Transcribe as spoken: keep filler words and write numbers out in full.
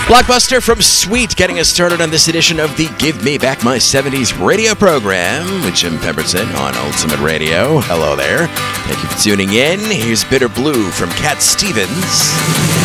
Blockbuster from Sweet getting us started on this edition of the Give Me Back My seventies radio program with Jim Pemberton on Ultimate Radio. Hello there. Thank you for tuning in. Here's Bitter Blue from Cat Stevens.